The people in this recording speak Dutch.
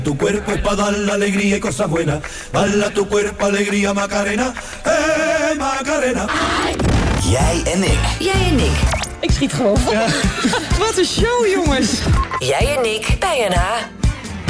Tu cuerpo es para dar la alegría y cosas buenas. Bala tu cuerpo, alegría, Macarena. Macarena. Jij en ik. Jij en ik. Ik schiet gewoon vol. Ja. Wat een show, jongens. Jij en ik bij NH.